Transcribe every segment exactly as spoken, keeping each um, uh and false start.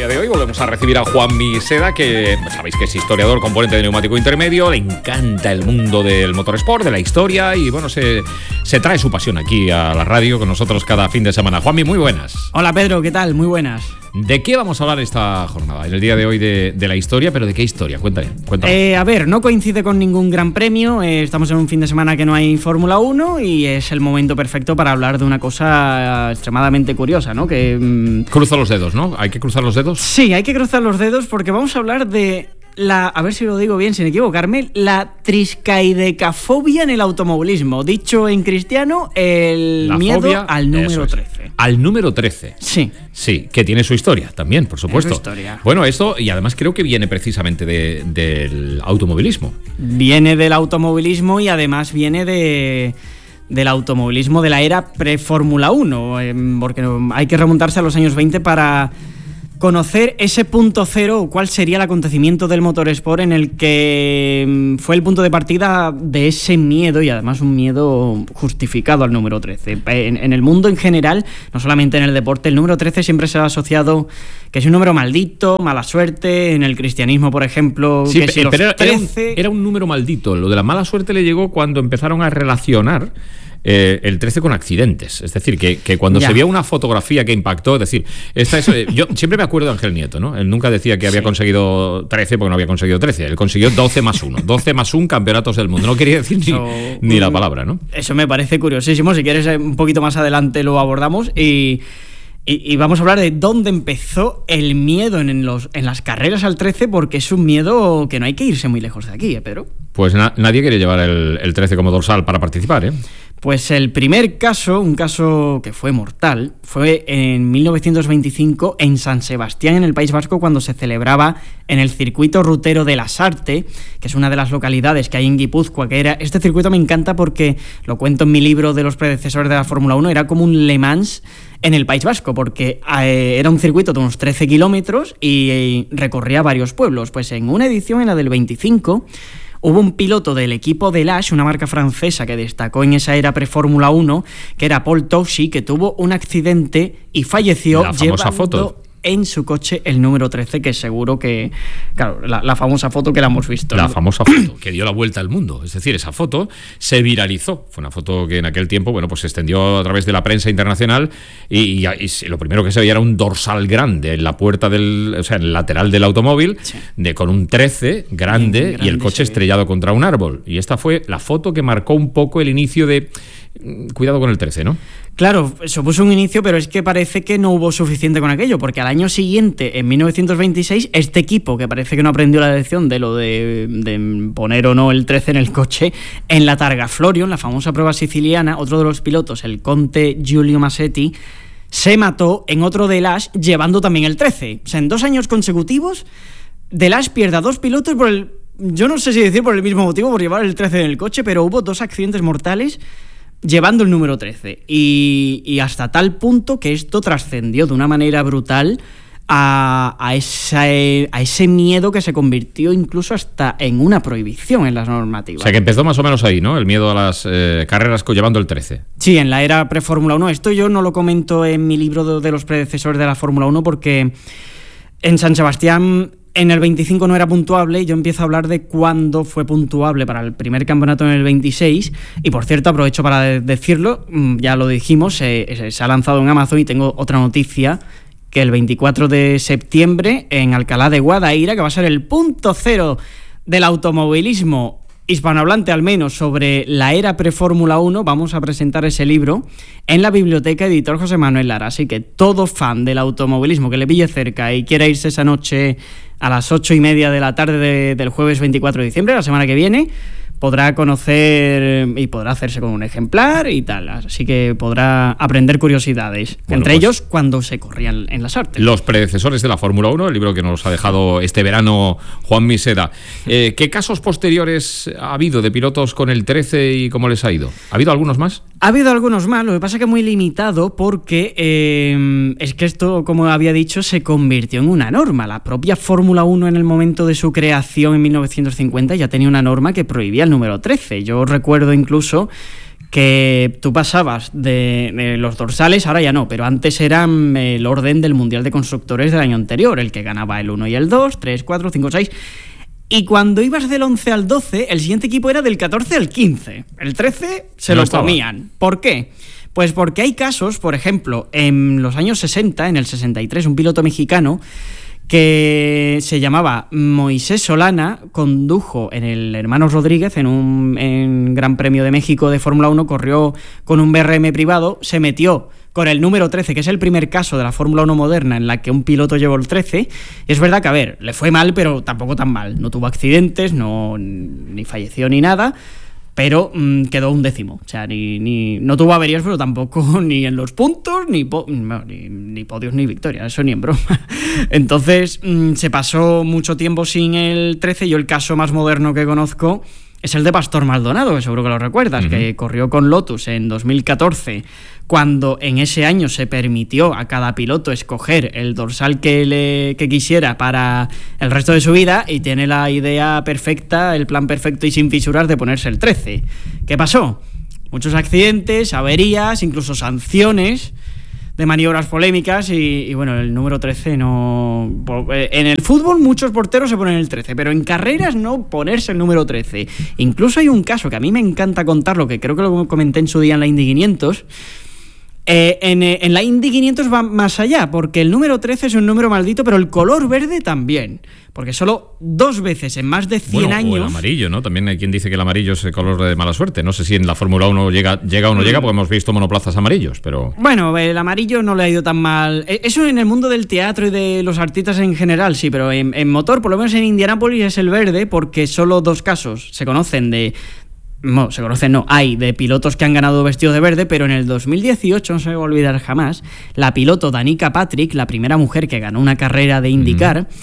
día de hoy volvemos a recibir a Juanmi Seda, que sabéis que es historiador, componente de neumático intermedio, le encanta el mundo del motorsport, de la historia y bueno, se, se trae su pasión aquí a la radio con nosotros cada fin de semana. Juanmi, muy buenas. Hola Pedro, ¿qué tal? Muy buenas. ¿De qué vamos a hablar esta jornada, en el día de hoy de, de la historia? ¿Pero de qué historia? Cuéntame. cuéntame. Eh, a ver, no coincide con ningún gran premio, eh, estamos en un fin de semana que no hay Fórmula uno y es el momento perfecto para hablar de una cosa extremadamente curiosa, ¿no? Que mmm... Cruza los dedos, ¿no? ¿Hay que cruzar los dedos? Sí, hay que cruzar los dedos porque vamos a hablar de la, a ver si lo digo bien sin equivocarme, la triscaidecafobia en el automovilismo. Dicho en cristiano, el la miedo fobia, al número es. trece. Al número trece. Sí. Sí, que tiene su historia también, por supuesto. Su historia. Bueno, esto, y además creo que viene precisamente de, del automovilismo. Viene del automovilismo y además viene de... del automovilismo de la era pre-Fórmula uno, eh, porque hay que remontarse a los años veinte para conocer ese punto cero, o cuál sería el acontecimiento del motorsport en el que fue el punto de partida de ese miedo, y además un miedo justificado al número trece. En, en el mundo en general, no solamente en el deporte, el número trece siempre se ha asociado que es un número maldito, mala suerte. En el cristianismo, por ejemplo, sí, que si pero los trece... era, un, era un número maldito. Lo de la mala suerte le llegó cuando empezaron a relacionar Eh, el trece con accidentes. Es decir, que, que cuando ya. se vio una fotografía que impactó, es decir, esta es, eh, yo siempre me acuerdo de Ángel Nieto, ¿no? Él nunca decía que había sí. conseguido trece porque no había conseguido trece. Él consiguió doce más uno. doce más uno campeonatos del mundo. No quería decir ni, so, ni la palabra, ¿no? Eso me parece curiosísimo. Si quieres, un poquito más adelante lo abordamos y... Y, y vamos a hablar de dónde empezó el miedo en, los, en las carreras al trece, porque es un miedo que no hay que irse muy lejos de aquí, ¿eh, Pedro? Pues na- nadie quiere llevar el, el trece como dorsal para participar, ¿eh? Pues el primer caso, un caso que fue mortal, fue en mil novecientos veinticinco en San Sebastián, en el País Vasco, cuando se celebraba en el circuito rutero de Lasarte, que es una de las localidades que hay en Guipúzcoa, que era... Este circuito me encanta porque, lo cuento en mi libro de los predecesores de la Fórmula uno, era como un Le Mans en el País Vasco, porque eh, era un circuito de unos trece kilómetros y eh, recorría varios pueblos. Pues en una edición, en la del veinticinco... hubo un piloto del equipo de Lash, una marca francesa que destacó en esa era pre-Fórmula uno, que era Paul Touchy, que tuvo un accidente y falleció la famosa llevando foto en su coche el número trece, que seguro que... Claro, la, la famosa foto que la hemos visto. La ¿no? famosa foto que dio la vuelta al mundo. Es decir, esa foto se viralizó. Fue una foto que en aquel tiempo, bueno, pues se extendió a través de la prensa internacional y, y, y lo primero que se veía era un dorsal grande en la puerta del... O sea, en el lateral del automóvil, sí. de, con un trece grande, Bien, grande y el coche estrellado contra un árbol. Y esta fue la foto que marcó un poco el inicio de... Cuidado con el trece, ¿no? Claro, supuso un inicio, pero es que parece que no hubo suficiente con aquello, porque al año siguiente, en mil novecientos veintiséis, este equipo, que parece que no aprendió la lección de lo de, de poner o no el trece en el coche, en la Targa Florio, en la famosa prueba siciliana, otro de los pilotos, el conte Giulio Massetti, se mató en otro de Lash llevando también el trece. O sea, en dos años consecutivos, de Lash pierde a dos pilotos por el... Yo no sé si decir por el mismo motivo, por llevar el trece en el coche, pero hubo dos accidentes mortales llevando el número trece, y, y hasta tal punto que esto trascendió de una manera brutal a, a, esa, a ese miedo que se convirtió incluso hasta en una prohibición en las normativas. O sea, que empezó más o menos ahí, ¿no? El miedo a las eh, carreras llevando el trece. Sí, en la era pre-Fórmula uno. Esto yo no lo comento en mi libro de, de los predecesores de la Fórmula uno, porque en San Sebastián... En el veinticinco no era puntuable, y yo empiezo a hablar de cuándo fue puntuable para el primer campeonato en el veintiséis. Y por cierto, aprovecho para decirlo, ya lo dijimos, se, se ha lanzado en Amazon, y tengo otra noticia, que el veinticuatro de septiembre en Alcalá de Guadaira, que va a ser el punto cero del automovilismo hispanohablante, al menos, sobre la era pre-Fórmula uno, vamos a presentar ese libro en la biblioteca Editor José Manuel Lara. Así que todo fan del automovilismo que le pille cerca y quiera irse esa noche a las ocho y media de la tarde de, del jueves veinticuatro de diciembre, la semana que viene, podrá conocer y podrá hacerse con un ejemplar y tal, así que podrá aprender curiosidades, bueno, entre pues, ellos cuando se corrían en las artes. Los predecesores de la Fórmula uno, el libro que nos ha dejado este verano Juanmi Seda. Eh, ¿Qué casos posteriores ha habido de pilotos con el trece y cómo les ha ido? ¿Ha habido algunos más? Ha habido algunos más, lo que pasa es que muy limitado, porque eh, es que esto, como había dicho, se convirtió en una norma. La propia Fórmula uno, en el momento de su creación en mil novecientos cincuenta, ya tenía una norma que prohibía el número trece. Yo recuerdo incluso que tú pasabas de, de los dorsales, ahora ya no, pero antes eran el orden del Mundial de Constructores del año anterior, el que ganaba el uno y el dos, tres, cuatro, cinco, seis... Y cuando ibas del once al doce, el siguiente equipo era del catorce al quince. El trece se no lo estaba. comían. ¿Por qué? Pues porque hay casos, por ejemplo, en los años sesenta, en el sesenta y tres, un piloto mexicano que se llamaba Moisés Solana condujo en el Hermanos Rodríguez, en un en Gran Premio de México de Fórmula uno, corrió con un B R M privado, se metió con el número trece, que es el primer caso de la Fórmula uno moderna en la que un piloto llevó el trece. Es verdad que, a ver, le fue mal, pero tampoco tan mal. No tuvo accidentes, no, ni falleció ni nada, pero mmm, quedó un décimo. O sea, ni, ni, no tuvo averías, pero tampoco ni en los puntos, ni, po no, ni, ni podios ni victorias, eso ni en broma. Entonces, mmm, se pasó mucho tiempo sin el trece. Yo el caso más moderno que conozco es el de Pastor Maldonado, que seguro que lo recuerdas, uh-huh. que corrió con Lotus en dos mil catorce, cuando en ese año se permitió a cada piloto escoger el dorsal que, le, que quisiera para el resto de su vida, y tiene la idea perfecta, el plan perfecto y sin fisuras de ponerse el trece. ¿Qué pasó? Muchos accidentes, averías, incluso sanciones de maniobras polémicas y, y bueno, el número trece no... En el fútbol muchos porteros se ponen el trece, pero en carreras no ponerse el número trece. Incluso hay un caso que a mí me encanta contarlo, que creo que lo comenté en su día en la Indy quinientos. Eh, en, en la Indy quinientos va más allá, porque el número trece es un número maldito, pero el color verde también, porque solo dos veces en más de cien bueno, años... O el amarillo, ¿no? También hay quien dice que el amarillo es el color de mala suerte. No sé si en la Fórmula uno llega, llega o no llega, porque hemos visto monoplazas amarillos, pero... Bueno, el amarillo no le ha ido tan mal. Eso en el mundo del teatro y de los artistas en general, sí, pero en, en motor, por lo menos en Indianápolis, es el verde, porque solo dos casos se conocen de... No, se conocen, no, hay de pilotos que han ganado vestido de verde, pero en el dos mil dieciocho, no se me va a olvidar jamás, la piloto Danica Patrick, la primera mujer que ganó una carrera de IndyCar, mm.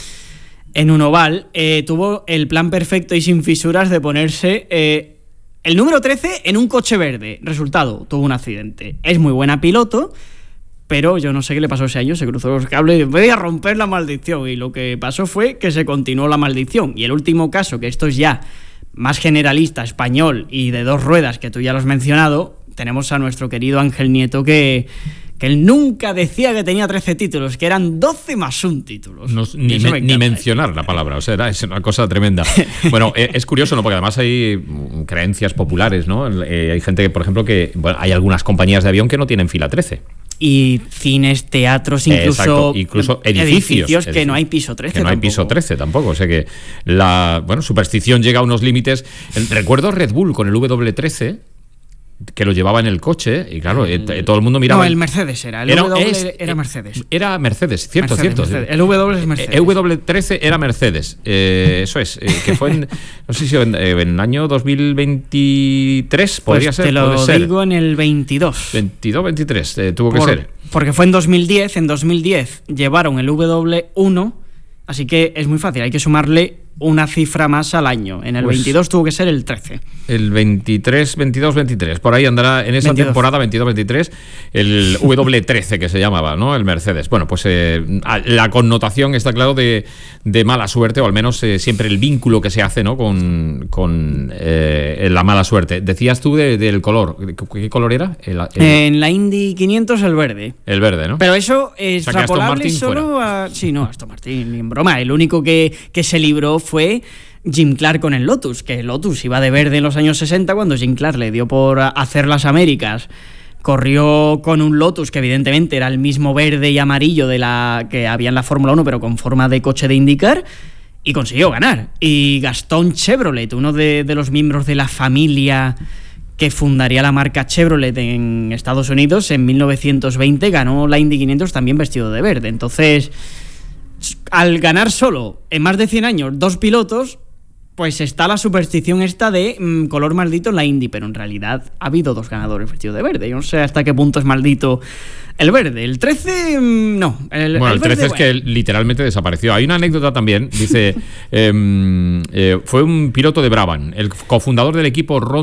en un oval, eh, tuvo el plan perfecto y sin fisuras de ponerse eh, el número trece en un coche verde. Resultado, tuvo un accidente. Es muy buena piloto, pero yo no sé qué le pasó ese año, se cruzó los cables y voy a romper la maldición, y lo que pasó fue que se continuó la maldición. Y el último caso, que esto es ya más generalista, español y de dos ruedas, que tú ya lo has mencionado, tenemos a nuestro querido Ángel Nieto, que, que él nunca decía que tenía trece títulos, que eran doce más un títulos. No, ni, me, me ni mencionar la palabra, o sea, era, es una cosa tremenda. Bueno, eh, es curioso, ¿no? Porque además hay creencias populares, ¿no? Eh, hay gente que, por ejemplo, que bueno, hay algunas compañías de avión que no tienen fila trece. Y cines, teatros, incluso, Exacto, incluso edificios, edificios que no hay piso trece. Que no hay tampoco. piso trece tampoco. O sea que la bueno, superstición llega a unos límites. Recuerdo Red Bull con el W trece, que lo llevaba en el coche, y claro, el, eh, todo el mundo miraba. No, el Mercedes era. El era, W es, era Mercedes. Era Mercedes, cierto, Mercedes, cierto. Mercedes. El W es Mercedes. El W trece era Mercedes. Eh, eso es, eh, que fue en, no sé si en el año dos mil veintitrés, podría pues ser. Te lo ser. digo en el veintidós. veintidós, veintitrés, eh, tuvo Por, que ser. Porque fue en dos mil diez, en dos mil diez llevaron el W uno, así que es muy fácil, hay que sumarle una cifra más al año. En el pues veintidós tuvo que ser el trece. El veintitrés, veintidós, veintitrés. Por ahí andará en esa veintidós. Temporada veintidós, veintitrés el W trece que se llamaba, ¿no? El Mercedes. Bueno, pues eh, la connotación está claro de, de mala suerte, o al menos eh, siempre el vínculo que se hace, ¿no? Con, con eh, la mala suerte. Decías tú de, del color. ¿Qué color era? El, el... En la Indy quinientos el verde. El verde, ¿no? Pero eso es extrapolable, o sea, solo a... Sí, no, Aston Martin, ni en broma. El único que, que se libró fue Jim Clark con el Lotus, que el Lotus iba de verde en los años sesenta, cuando Jim Clark le dio por hacer las Américas. Corrió con un Lotus que evidentemente era el mismo verde y amarillo de la que había en la Fórmula uno, pero con forma de coche de IndyCar, y consiguió ganar. Y Gaston Chevrolet, uno de, de los miembros de la familia que fundaría la marca Chevrolet en Estados Unidos, en mil novecientos veinte ganó la Indy quinientos también vestido de verde. Entonces, al ganar solo en más de cien años dos pilotos, pues está la superstición esta de mmm, color maldito en la Indy, pero en realidad ha habido dos ganadores vestidos de verde. Yo no sé hasta qué punto es maldito el verde. El trece, mmm, no. El, bueno, el, el trece verde, es bueno. que literalmente desapareció. Hay una anécdota también, dice, eh, eh, fue un piloto de Brabham, el cofundador del equipo Ron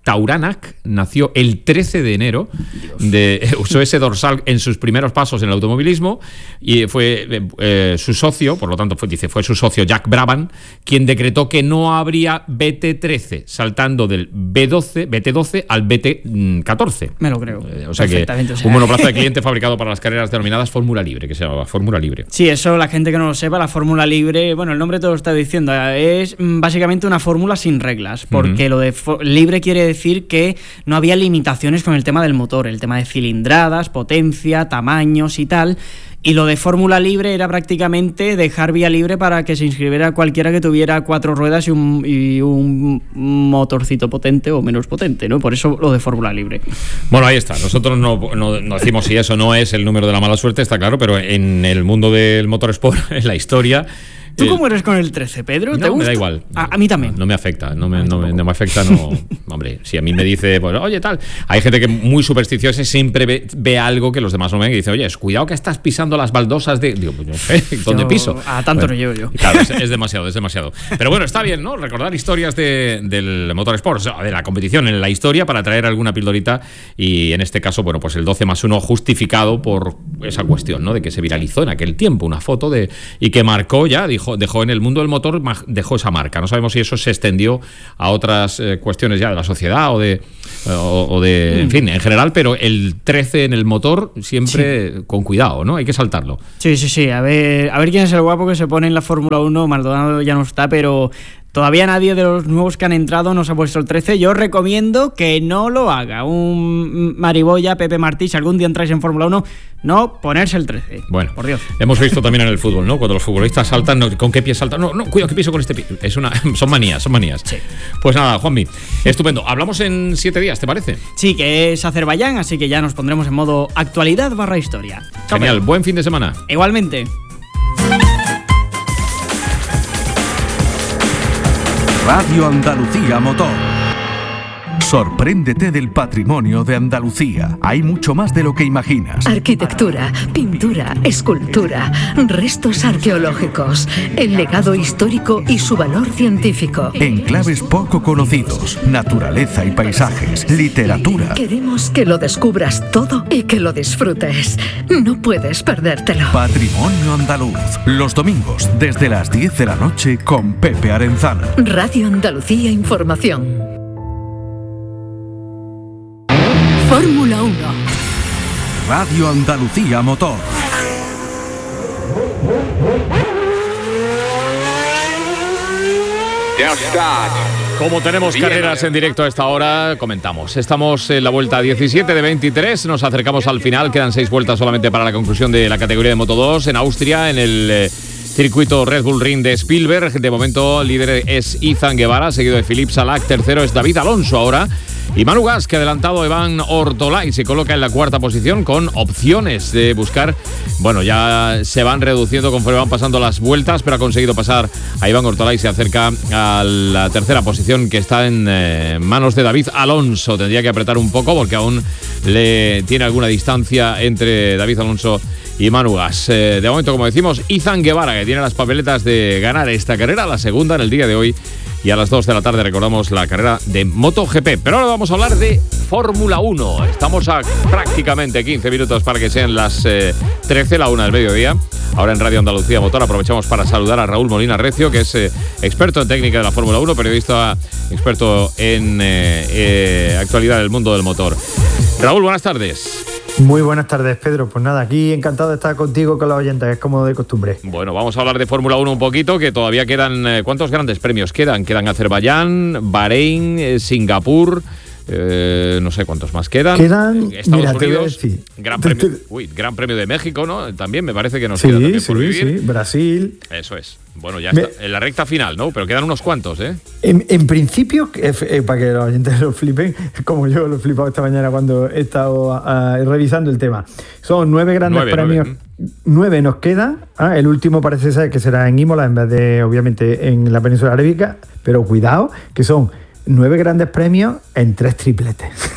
Tauranac nació el trece de enero, de, usó ese dorsal en sus primeros pasos en el automovilismo y fue eh, su socio, por lo tanto fue, dice, fue su socio Jack Brabham quien decretó que no habría B T trece, saltando del B doce, B T doce al B T catorce. Me lo creo. Eh, o sea que o sea, un monoplaza de cliente fabricado para las carreras denominadas Fórmula Libre, que se llamaba Fórmula Libre. Sí, eso la gente que no lo sepa, la Fórmula Libre, bueno, el nombre te lo está diciendo, es básicamente una fórmula sin reglas, porque uh-huh. lo de libre quiere decir que no había limitaciones con el tema del motor, el tema de cilindradas, potencia, tamaños y tal. Y lo de fórmula libre era prácticamente dejar vía libre para que se inscribiera cualquiera que tuviera cuatro ruedas y un, y un motorcito potente o menos potente, ¿no? Por eso lo de fórmula libre. Bueno, ahí está. Nosotros no, no, no decimos si eso no es el número de la mala suerte, está claro, pero en el mundo del motorsport, en la historia... ¿Tú cómo eres con el trece, Pedro? ¿Te no, gusta? Me da igual. A, a mí también. No, no me afecta, no me, no, me, no me afecta, no. Hombre, si a mí me dice, pues, oye, tal. Hay gente que muy supersticiosa siempre ve, ve algo que los demás no ven y dice, oye, cuidado que estás pisando las baldosas de. Digo, pues no sé, ¿dónde yo, piso? A tanto bueno, no llevo yo. Claro, es, es demasiado, es demasiado. Pero bueno, está bien, ¿no? Recordar historias de, del motorsport, de la competición en la historia para traer alguna pildorita y en este caso, bueno, pues el doce más uno justificado por esa cuestión, ¿no? De que se viralizó en aquel tiempo una foto de y que marcó ya, dijo, dejó en el mundo del motor, dejó esa marca. No sabemos si eso se extendió a otras eh, cuestiones ya de la sociedad o de, o, o de mm. en fin, en general, pero el trece en el motor siempre sí. con cuidado, ¿no? Hay que saltarlo. Sí, sí, sí. A ver, a ver quién es el guapo que se pone en la Fórmula uno. Maldonado ya no está, pero todavía nadie de los nuevos que han entrado nos ha puesto el trece. Yo recomiendo que no lo haga. Un Mariboya, Pepe Martí, si algún día entráis en Fórmula uno, no ponerse el trece. Bueno, por Dios. Hemos visto también en el fútbol, ¿no? Cuando los futbolistas saltan, no, ¿con qué pie saltan? No, no, cuidado que piso con este pie. Es una, son manías, son manías. Sí. Pues nada, Juanmi, estupendo. Hablamos en siete días, ¿te parece? Sí, que es Azerbaiyán, así que ya nos pondremos en modo actualidad barra historia. Genial, Chao, buen fin de semana. Igualmente. Radio Andalucía Motor. Sorpréndete del patrimonio de Andalucía. Hay mucho más de lo que imaginas. Arquitectura, pintura, escultura, restos arqueológicos, el legado histórico y su valor científico. Enclaves poco conocidos, naturaleza y paisajes, literatura. Queremos que lo descubras todo y que lo disfrutes. No puedes perdértelo. Patrimonio andaluz. Los domingos desde las diez de la noche con Pepe Arenzano. Radio Andalucía Información. Fórmula uno. Radio Andalucía Motor. Como tenemos carreras en directo a esta hora, comentamos. Estamos en la vuelta diecisiete de veintitrés, nos acercamos al final, quedan seis vueltas solamente para la conclusión de la categoría de Moto dos en Austria, en el eh, circuito Red Bull Ring de Spielberg. De momento, líder es Izan Guevara, seguido de Philippe Salac, tercero es David Alonso ahora. Y Manu Gas, que ha adelantado a Iván Ortolay, se coloca en la cuarta posición con opciones de buscar. Bueno, ya se van reduciendo conforme van pasando las vueltas, pero ha conseguido pasar a Iván Ortolay, se acerca a la tercera posición que está en eh, manos de David Alonso. Tendría que apretar un poco porque aún le tiene alguna distancia entre David Alonso y Manu Gas. Eh, de momento, como decimos, Izan Guevara, que tiene las papeletas de ganar esta carrera, la segunda en el día de hoy. Y a las dos de la tarde recordamos la carrera de MotoGP. Pero ahora vamos a hablar de Fórmula uno. Estamos a prácticamente quince minutos para que sean las eh, trece, la una del mediodía. Ahora en Radio Andalucía Motor aprovechamos para saludar a Raúl Molina Recio, que es eh, experto en técnica de la Fórmula uno, periodista experto en eh, eh, actualidad del mundo del motor. Raúl, buenas tardes. Muy buenas tardes, Pedro. Pues nada, aquí encantado de estar contigo con los oyentes, es como de costumbre. Bueno, vamos a hablar de Fórmula uno un poquito, que todavía quedan... Eh, ¿cuántos grandes premios quedan? Quedan Azerbaiyán, Bahrein, eh, Singapur... Eh, no sé cuántos más quedan. Quedan, Estados mira, Unidos, te Gran Premio, uy, Gran Premio de México, ¿no? También me parece que nos sí, queda también sí, por vivir. Sí, Brasil. Eso es. Bueno, ya me, está. En la recta final, ¿no? Pero quedan unos cuantos, ¿eh? En, en principio, eh, eh, para que los oyentes lo flipen, como yo lo he flipado esta mañana cuando he estado uh, revisando el tema. Son nueve grandes nueve, premios. Nueve. nueve nos quedan. Ah, el último parece ser que será en Imola en vez de, obviamente, en la península arábiga. Pero cuidado, que son nueve grandes premios en tres tripletes.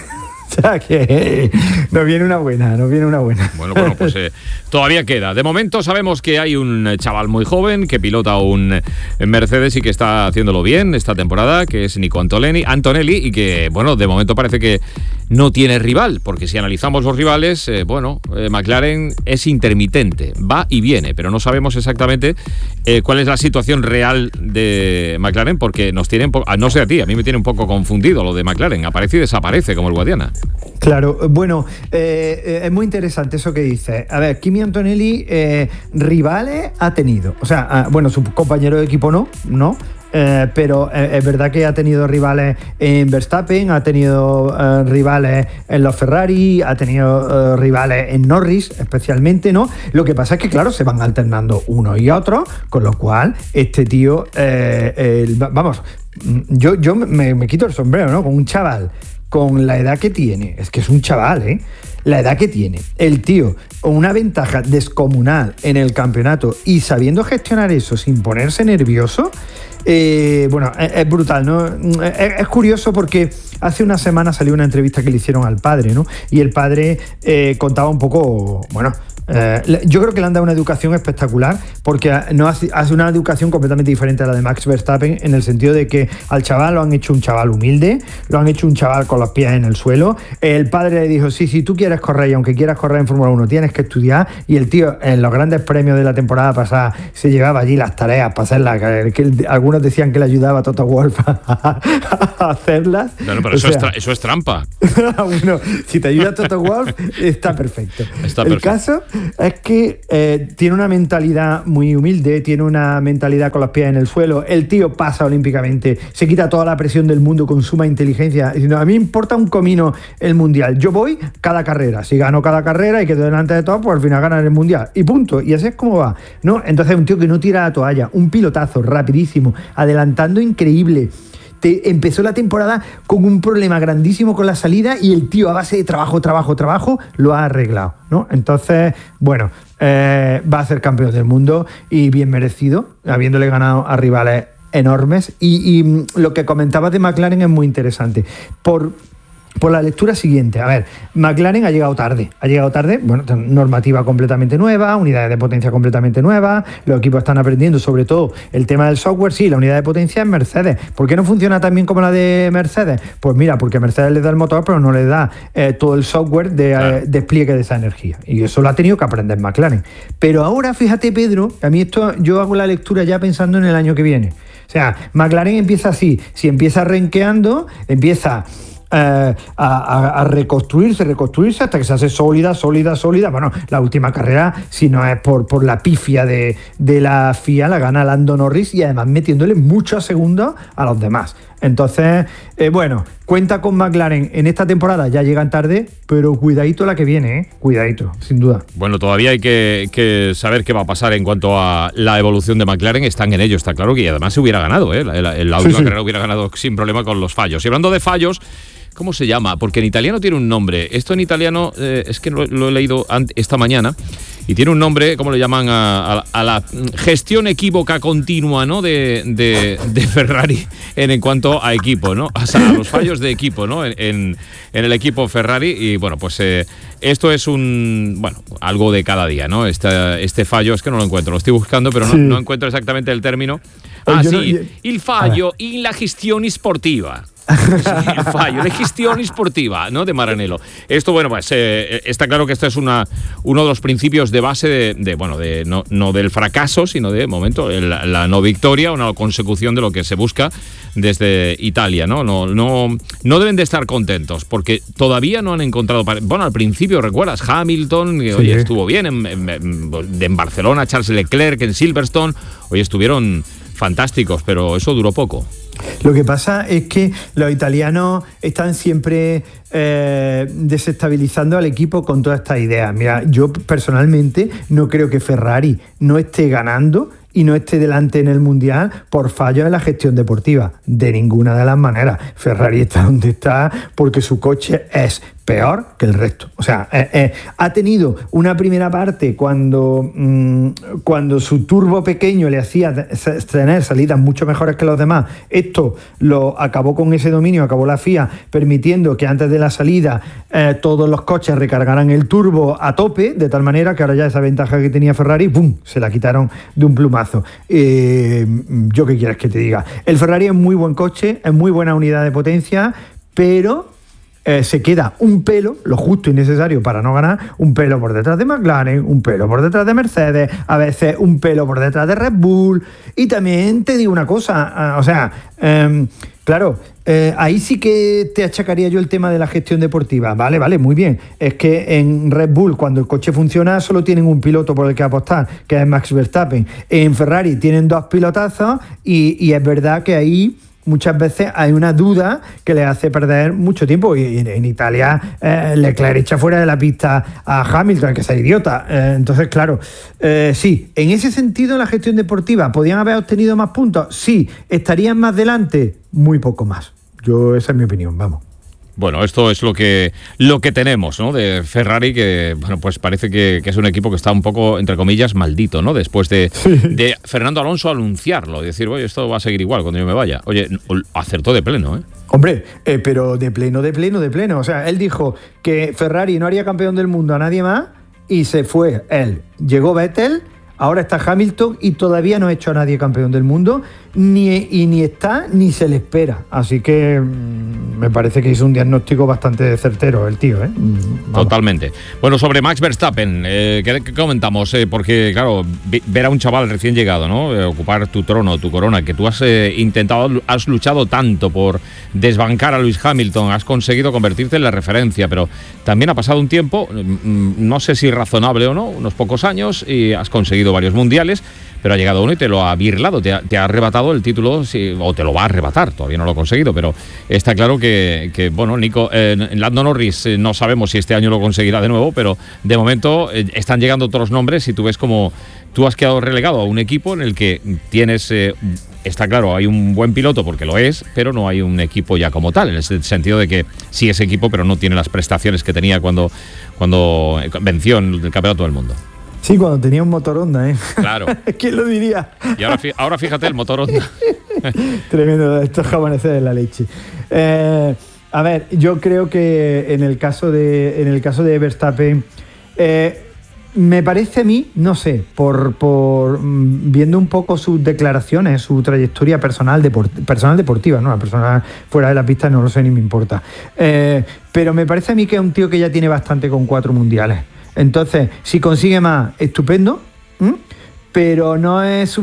O sea que nos viene una buena, nos viene una buena. Bueno, bueno, pues eh, todavía queda. De momento sabemos que hay un chaval muy joven que pilota un Mercedes y que está haciéndolo bien esta temporada, que es Nico Antonelli, Antonelli y que, bueno, de momento parece que no tiene rival, porque si analizamos los rivales, eh, bueno, eh, McLaren es intermitente, va y viene, pero no sabemos exactamente eh, cuál es la situación real de McLaren, porque nos tienen, no sé a ti, a mí me tiene un poco confundido lo de McLaren, aparece y desaparece como el Guadiana. Claro, bueno, eh, es muy interesante eso que dices. A ver, Kimi Antonelli eh, rivales ha tenido, o sea, ah, bueno, su compañero de equipo no, no. Eh, pero eh, es verdad que ha tenido rivales en Verstappen, ha tenido eh, rivales en los Ferrari, ha tenido eh, rivales en Norris especialmente, ¿no? Lo que pasa es que, claro, se van alternando uno y otro, con lo cual este tío, eh, el, vamos, yo, yo me, me quito el sombrero, ¿no? Con un chaval, con la edad que tiene, es que es un chaval, ¿eh? La edad que tiene, el tío, con una ventaja descomunal en el campeonato y sabiendo gestionar eso sin ponerse nervioso. Eh, bueno, es, es brutal, ¿no? Es, es curioso porque hace una semana salió una entrevista que le hicieron al padre, ¿no? Y el padre eh, contaba un poco, bueno, eh, yo creo que le han dado una educación espectacular porque no hace, hace una educación completamente diferente a la de Max Verstappen, en el sentido de que al chaval lo han hecho un chaval humilde, lo han hecho un chaval con los pies en el suelo. El padre le dijo, sí, si tú quieres correr y aunque quieras correr en Fórmula uno tienes que estudiar, y el tío en los grandes premios de la temporada pasada se llevaba allí las tareas para hacerlas, que, que algunos decían que le ayudaba a Toto Wolff a, a hacerlas. Bueno, pero eso, sea, es tra- eso es trampa. Bueno, si te ayuda Toto Wolff, está perfecto. Está el perfecto. caso es que eh, tiene una mentalidad muy humilde, tiene una mentalidad con los pies en el suelo. El tío pasa olímpicamente, se quita toda la presión del mundo con suma inteligencia, diciendo, a mí me importa un comino el mundial, yo voy cada carrera, si gano cada carrera y quedo delante de todos, pues al final ganan el mundial, y punto, y así es como va, ¿no? Entonces un tío que no tira la toalla, un pilotazo rapidísimo, adelantando increíble. Te empezó la temporada con un problema grandísimo con la salida y el tío a base de trabajo, trabajo, trabajo lo ha arreglado, ¿no? Entonces, bueno, eh, va a ser campeón del mundo y bien merecido, habiéndole ganado a rivales enormes. Y, y lo que comentabas de McLaren es muy interesante. Por... Por la lectura siguiente, a ver, McLaren ha llegado tarde, ha llegado tarde, bueno, normativa completamente nueva, unidades de potencia completamente nuevas, los equipos están aprendiendo, sobre todo el tema del software, sí, la unidad de potencia es Mercedes. ¿Por qué no funciona tan bien como la de Mercedes? Pues mira, porque Mercedes le da el motor, pero no le da eh, todo el software de claro. eh, despliegue de esa energía, y eso lo ha tenido que aprender McLaren. Pero ahora, fíjate, Pedro, a mí esto, yo hago la lectura ya pensando en el año que viene. O sea, McLaren empieza así, si empieza renqueando, empieza... Eh, a, a, a reconstruirse, reconstruirse hasta que se hace sólida, sólida, sólida. Bueno, la última carrera, si no es por, por la pifia de, de la F I A, la gana Lando Norris y además metiéndole muchos segundos a los demás. Entonces, eh, bueno, cuenta con McLaren en esta temporada, ya llegan tarde, pero cuidadito la que viene, ¿eh? Cuidadito, sin duda. Bueno, todavía hay que, que saber qué va a pasar en cuanto a la evolución de McLaren, están en ello, está claro que además se hubiera ganado, ¿eh? La, la, la última sí, sí. carrera hubiera ganado sin problema con los fallos. Y hablando de fallos, ¿cómo se llama? Porque en italiano tiene un nombre. Esto en italiano eh, es que lo, lo he leído esta mañana y tiene un nombre, ¿cómo le llaman? A, a, a la gestión equívoca continua, ¿no? De, de, de Ferrari en, en cuanto a equipo, ¿no? O sea, a los fallos de equipo, ¿no? En, en, en el equipo Ferrari. Y bueno, pues eh, esto es un, bueno, algo de cada día, ¿no? Este, este fallo, es que no lo encuentro, lo estoy buscando, pero no, sí. no encuentro exactamente el término. Ah, yo sì, no, io... il fallo in la gestione sportiva. El fallo, la gestión sportiva, ¿no? De Maranello. Esto, bueno, pues eh, está claro que esto es una, uno de los principios de base de, de bueno, de no, no del fracaso, sino de momento la, la no victoria, una consecución de lo que se busca desde Italia, ¿no? No, no, no deben de estar contentos porque todavía no han encontrado. Bueno, al principio, ¿recuerdas? Hamilton, que sí. oye, estuvo bien en, en, en Barcelona, Charles Leclerc en Silverstone, hoy estuvieron fantásticos, pero eso duró poco. Lo que pasa es que los italianos están siempre eh, desestabilizando al equipo con todas estas ideas. Mira, yo personalmente no creo que Ferrari no esté ganando y no esté delante en el Mundial por fallos en la gestión deportiva. De ninguna de las maneras. Ferrari está donde está porque su coche es peor que el resto. O sea, eh, eh, ha tenido una primera parte cuando, mmm, cuando su turbo pequeño le hacía tener salidas mucho mejores que los demás. Esto lo acabó con ese dominio, acabó la F I A permitiendo que antes de la salida eh, todos los coches recargaran el turbo a tope, de tal manera que ahora ya esa ventaja que tenía Ferrari, ¡pum!, se la quitaron de un plumazo. Eh, yo qué quieres que te diga. El Ferrari es muy buen coche, es muy buena unidad de potencia, pero Eh, se queda un pelo, lo justo y necesario para no ganar, un pelo por detrás de McLaren, un pelo por detrás de Mercedes, a veces un pelo por detrás de Red Bull. Y también te digo una cosa, uh, o sea, um, claro, eh, ahí sí que te achacaría yo el tema de la gestión deportiva. Vale, vale, muy bien. Es que en Red Bull, cuando el coche funciona, solo tienen un piloto por el que apostar, que es Max Verstappen. En Ferrari tienen dos pilotazos y, y es verdad que ahí muchas veces hay una duda que le hace perder mucho tiempo. Y en Italia eh, Leclerc echa fuera de la pista a Hamilton, hay que ser idiota. Eh, entonces, claro, eh, sí, en ese sentido, en la gestión deportiva, ¿podían haber obtenido más puntos? Sí. ¿Estarían más delante? Muy poco más. Yo, esa es mi opinión, vamos. Bueno, esto es lo que lo que tenemos, ¿no? De Ferrari, que bueno, pues parece que, que es un equipo que está un poco, entre comillas, maldito, ¿no? Después de, sí. de Fernando Alonso anunciarlo, decir, oye, esto va a seguir igual cuando yo me vaya. Oye, acertó de pleno, ¿eh? Hombre, eh, pero de pleno, de pleno, de pleno. O sea, él dijo que Ferrari no haría campeón del mundo a nadie más y se fue él. Llegó Vettel, ahora está Hamilton y todavía no ha hecho a nadie campeón del mundo, ni, y ni está ni se le espera. Así que mmm, me parece que hizo un diagnóstico bastante certero el tío, ¿eh? Vamos. Totalmente. Bueno, sobre Max Verstappen, eh, ¿qué, ¿qué comentamos? Eh, porque, claro, ver a un chaval recién llegado, ¿no? Eh, ocupar tu trono, tu corona, que tú has eh, intentado, has luchado tanto por desbancar a Lewis Hamilton, has conseguido convertirte en la referencia, pero también ha pasado un tiempo, no sé si razonable o no, unos pocos años, y has conseguido varios mundiales, pero ha llegado uno y te lo ha birlado, te ha, te ha arrebatado el título, sí, o te lo va a arrebatar, todavía no lo ha conseguido, pero está claro que, que bueno, Nico, eh, Lando Norris, eh, no sabemos si este año lo conseguirá de nuevo, pero de momento eh, están llegando otros nombres y tú ves como tú has quedado relegado a un equipo en el que tienes, eh, está claro, hay un buen piloto porque lo es, pero no hay un equipo ya como tal, en el sentido de que sí es equipo, pero no tiene las prestaciones que tenía cuando, cuando venció en el Campeonato del Mundo. Sí, cuando tenía un motor Honda, ¿eh? Claro. ¿Quién lo diría? Y ahora, ahora fíjate el motor Honda. Tremendo, estos japoneses de la leche. Eh, a ver, yo creo que en el caso de, en el caso de Verstappen, eh, me parece a mí, no sé, por, por viendo un poco sus declaraciones, su trayectoria personal, deport, personal deportiva, ¿no? La persona fuera de la pista no lo sé ni me importa. Eh, pero me parece a mí que es un tío que ya tiene bastante con cuatro mundiales. Entonces, si consigue más, estupendo, ¿m? Pero no es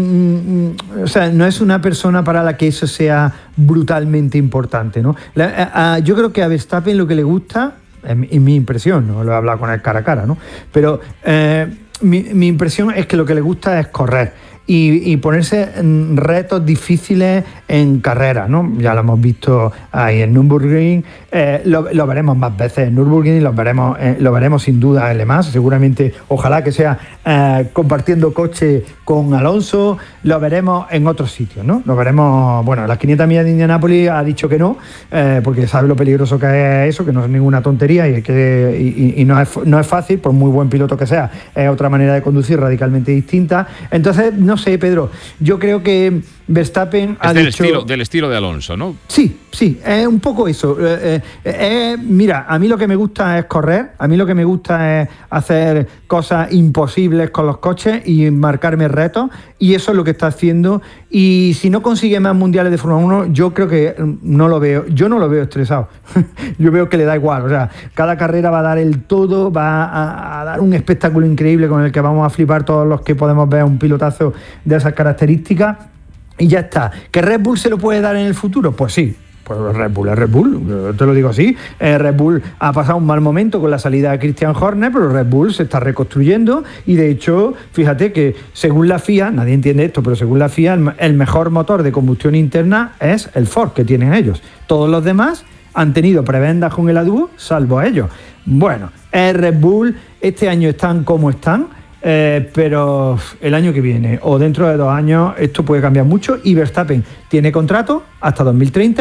un, o sea, no es una persona para la que eso sea brutalmente importante, ¿no? La, a, a, yo creo que a Verstappen lo que le gusta, en, en mi impresión, no lo he hablado con él cara a cara, ¿no? Pero eh, mi, mi impresión es que lo que le gusta es correr. Y, y ponerse en retos difíciles en carrera, ¿no? Ya lo hemos visto ahí en Nürburgring, eh, lo, lo veremos más veces en Nürburgring y lo veremos, eh, lo veremos sin duda en Le Mans, seguramente, ojalá que sea eh, compartiendo coche con Alonso, lo veremos en otros sitios, ¿no? Lo veremos, bueno, las quinientas millas de Indianápolis ha dicho que no, eh, porque sabe lo peligroso que es eso, que no es ninguna tontería y, que, y, y no, es, no es fácil, por muy buen piloto que sea, es otra manera de conducir radicalmente distinta. Entonces, no sé, Pedro, yo creo que Verstappen ha es del dicho... estilo, del estilo de Alonso, ¿no? Sí, sí, es un poco eso. Eh, eh, eh, mira, a mí lo que me gusta es correr, a mí lo que me gusta es hacer cosas imposibles con los coches y marcarme retos, y eso es lo que está haciendo. Y si no consigue más mundiales de Fórmula uno, yo creo que no lo veo, yo no lo veo estresado. Yo veo que le da igual, o sea, cada carrera va a dar el todo, va a, a dar un espectáculo increíble con el que vamos a flipar todos los que podemos ver un pilotazo de esas características. Y ya está. ¿Que Red Bull se lo puede dar en el futuro? Pues sí. Pues Red Bull es Red Bull, yo te lo digo así. Eh, Red Bull ha pasado un mal momento con la salida de Christian Horner, pero Red Bull se está reconstruyendo y de hecho, fíjate que según la F I A, nadie entiende esto, pero según la F I A, el, el mejor motor de combustión interna es el Ford que tienen ellos. Todos los demás han tenido prebendas con el A D U, salvo ellos. Bueno, eh, Red Bull este año están como están. Eh, pero el año que viene o dentro de dos años esto puede cambiar mucho y Verstappen tiene contrato hasta dos mil treinta,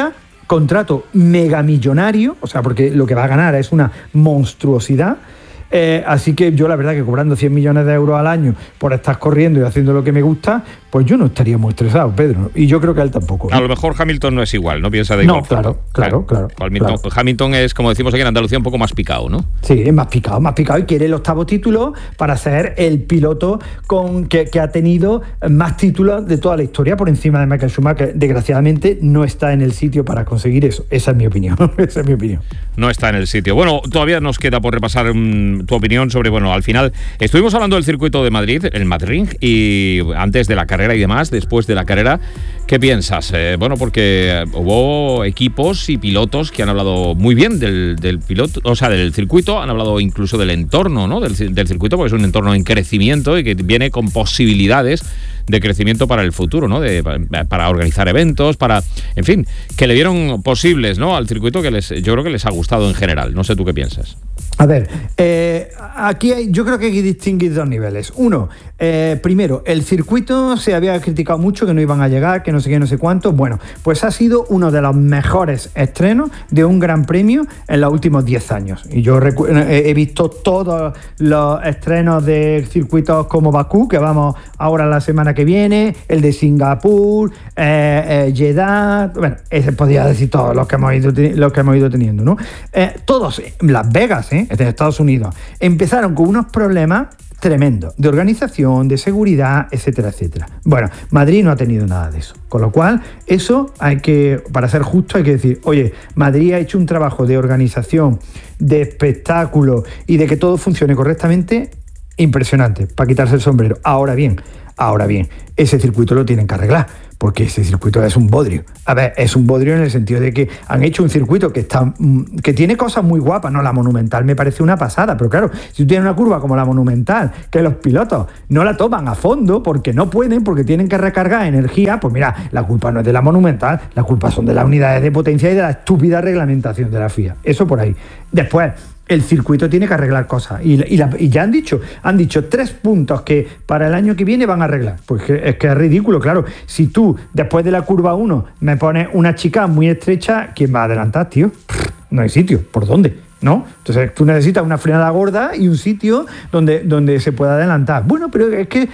contrato megamillonario, o sea, porque lo que va a ganar es una monstruosidad. Eh, así que yo la verdad que cobrando cien millones de euros al año por estar corriendo y haciendo lo que me gusta, pues yo no estaría muy estresado, Pedro, y yo creo que él tampoco. A lo mejor Hamilton no es igual, no piensa de igual. No, claro, claro, claro, Hamilton, claro. Hamilton es, como decimos aquí en Andalucía, un poco más picado, ¿no? Sí, es más picado, más picado y quiere el octavo título para ser el piloto con que, que ha tenido más títulos de toda la historia por encima de Michael Schumacher. Desgraciadamente no está en el sitio para conseguir eso. Esa es mi opinión. Esa es mi opinión. No está en el sitio. Bueno, todavía nos queda por repasar um, tu opinión sobre, bueno, al final estuvimos hablando del circuito de Madrid, el Madrid, y antes de la carrera y demás, después de la carrera, ¿qué piensas? Eh, bueno, porque hubo equipos y pilotos que han hablado muy bien del, del piloto, o sea, del circuito, han hablado incluso del entorno, ¿no? Del, del circuito, porque es un entorno en crecimiento y que viene con posibilidades de crecimiento para el futuro, ¿no? De, para organizar eventos, para, en fin, que le vieron posibles, ¿no? Al circuito que les, yo creo que les ha gustado en general. No sé tú qué piensas. A ver, eh, aquí hay, yo creo que hay que distinguir dos niveles. Uno, eh, primero, el circuito se había criticado mucho que no iban a llegar, que no sé qué, no sé cuánto. Bueno, pues ha sido uno de los mejores estrenos de un gran premio en los últimos diez años. Y yo recu- he visto todos los estrenos de circuitos como Bakú, que vamos ahora la semana que viene, el de Singapur, eh, eh, Jeddah, bueno, ese podría decir todos los que hemos ido, los que hemos ido teniendo, ¿no? Eh, todos, Las Vegas, ¿eh? de Estados Unidos, empezaron con unos problemas tremendos de organización, de seguridad, etcétera, etcétera. Bueno, Madrid no ha tenido nada de eso, con lo cual eso hay que, para ser justo, hay que decir, oye, Madrid ha hecho un trabajo de organización, de espectáculo y de que todo funcione correctamente impresionante, para quitarse el sombrero. Ahora bien, ahora bien, ese circuito lo tienen que arreglar, porque ese circuito es un bodrio. A ver, es un bodrio en el sentido de que han hecho un circuito que está que tiene cosas muy guapas, ¿no? La Monumental me parece una pasada, pero claro, si tú tienes una curva como la Monumental, que los pilotos no la toman a fondo porque no pueden, porque tienen que recargar energía, pues mira, la culpa no es de la Monumental, la culpa son de las unidades de potencia y de la estúpida reglamentación de la F I A. Eso por ahí. Después, el circuito tiene que arreglar cosas y, y, la, y ya han dicho han dicho tres puntos que para el año que viene van a arreglar. Pues que, es que es ridículo, claro. Si tú después de la curva uno me pones una chica muy estrecha, ¿quién va a adelantar, tío? No hay sitio. ¿Por dónde? ¿No? Entonces tú necesitas una frenada gorda y un sitio donde, donde se pueda adelantar. Bueno, pero es que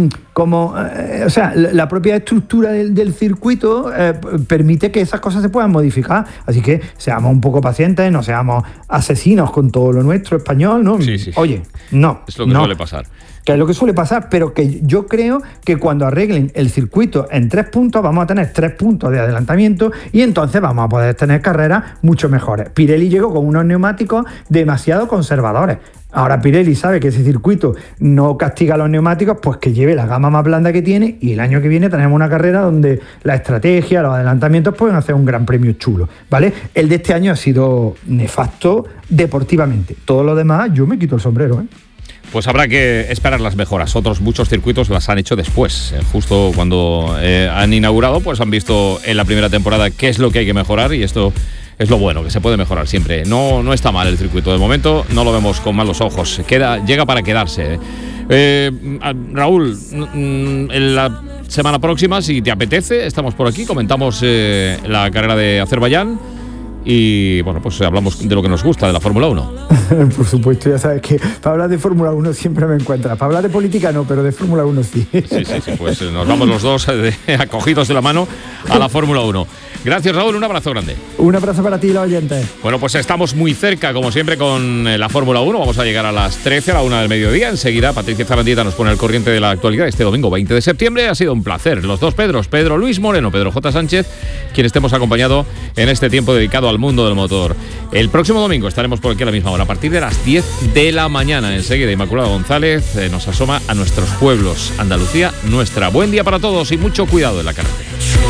como eh, o sea, la propia estructura del, del circuito eh, permite que esas cosas se puedan modificar. Así que seamos un poco pacientes, no seamos asesinos con todo lo nuestro español, ¿no? Sí, sí. Oye, no. Es lo que no. suele pasar. Que es lo que suele pasar, pero que yo creo que cuando arreglen el circuito en tres puntos, vamos a tener tres puntos de adelantamiento y entonces vamos a poder tener carreras mucho mejores. Pirelli llegó con unos neumáticos demasiado conservadores. Ahora Pirelli sabe que ese circuito no castiga a los neumáticos, pues que lleve la gama más blanda que tiene y el año que viene tenemos una carrera donde la estrategia, los adelantamientos pueden hacer un gran premio chulo, ¿vale? El de este año ha sido nefasto deportivamente. Todo lo demás, yo me quito el sombrero, ¿eh? Pues habrá que esperar las mejoras. Otros muchos circuitos las han hecho después. Eh, justo cuando eh, han inaugurado, pues han visto en la primera temporada qué es lo que hay que mejorar y esto es lo bueno, que se puede mejorar siempre. No, no está mal el circuito. De momento no lo vemos con malos ojos. Queda, llega para quedarse. Eh, Raúl, en la semana próxima, si te apetece, estamos por aquí, comentamos eh, la carrera de Azerbaiyán. Y bueno, pues hablamos de lo que nos gusta, de la Fórmula uno. Por supuesto, ya sabes que para hablar de Fórmula uno siempre me encuentras. Para hablar de política no, pero de Fórmula uno sí. Sí, sí, sí, pues nos vamos los dos de, acogidos de la mano a la Fórmula uno. Gracias, Raúl, un abrazo grande. Un abrazo para ti y los oyentes. Bueno, pues estamos muy cerca, como siempre, con la Fórmula uno. Vamos a llegar a las trece, a la una del mediodía. Enseguida, Patricia Zarandieta nos pone al corriente de la actualidad este domingo veinte de septiembre. Ha sido un placer. Los dos Pedros, Pedro Luis Moreno, Pedro J. Sánchez, quienes te hemos acompañado en este tiempo dedicado al mundo del motor. El próximo domingo estaremos por aquí a la misma hora, a partir de las diez de la mañana. Enseguida, Inmaculada González eh, nos asoma a nuestros pueblos. Andalucía, nuestra. Buen día para todos y mucho cuidado en la carretera.